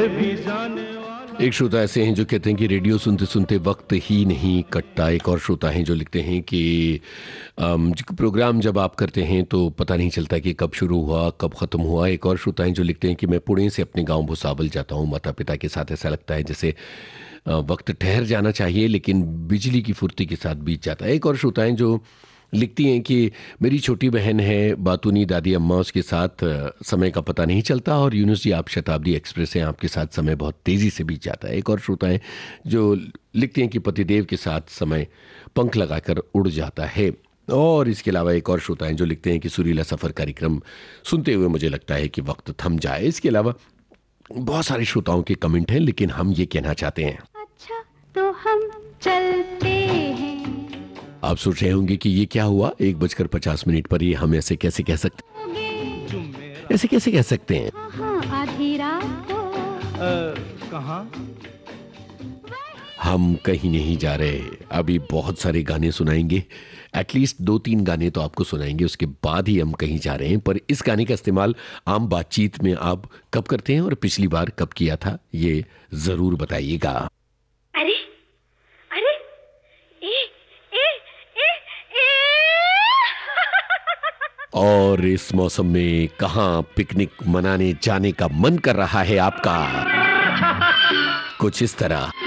भी जाने वाला। एक श्रोता ऐसे हैं जो कहते हैं कि रेडियो सुनते सुनते वक्त ही नहीं कटता। एक और श्रोता हैं जो लिखते हैं कि प्रोग्राम जब आप करते हैं तो पता नहीं चलता कि कब शुरू हुआ कब ख़त्म हुआ। एक और श्रोता हैं जो लिखते हैं कि मैं पुणे से अपने गांव भुसावल जाता हूं माता पिता के साथ। ऐसा लगता है जैसे वक्त ठहर जाना चाहिए लेकिन बिजली की फुर्ती के साथ बीत जाता है। एक और श्रोता हैं जो लिखती हैं कि मेरी छोटी बहन है बातूनी दादी अम्मा, उसके साथ समय का पता नहीं चलता और यूनुस जी आप शताब्दी एक्सप्रेस हैं, आपके साथ समय बहुत तेज़ी से बीत जाता है। एक और श्रोता हैं जो लिखते हैं कि पतिदेव के साथ समय पंख लगाकर उड़ जाता है। और इसके अलावा एक और श्रोता हैं जो लिखते हैं कि सुरीला सफ़र कार्यक्रम सुनते हुए मुझे लगता है कि वक्त थम जाए। इसके अलावा बहुत सारे श्रोताओं के कमेंट हैं लेकिन हम ये कहना चाहते हैं, अच्छा तो हम चलते हैं। आप सोच रहे होंगे कि ये क्या हुआ 1:50 पर, ये हम ऐसे कैसे कह सकते, ऐसे कैसे कह सकते हैं? हाँ, आधी रात को कहाँ? हम कहीं नहीं जा रहे, अभी बहुत सारे गाने सुनाएंगे, एटलीस्ट 2-3 गाने तो आपको सुनाएंगे, उसके बाद ही हम कहीं जा रहे हैं। पर इस गाने का इस्तेमाल आम बातचीत में आप कब करते हैं और पिछली बार कब किया था, ये जरूर बताइएगा। अरे अरे ए ए ए ए और इस मौसम में कहाँ पिकनिक मनाने जाने का मन कर रहा है आपका? कुछ इस तरह।